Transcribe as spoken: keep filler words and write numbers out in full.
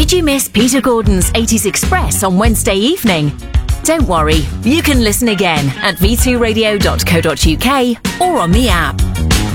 Did you miss Peter Gordon's eighties Express on Wednesday evening? Don't worry, you can listen again at v two radio dot co dot uk or on the app.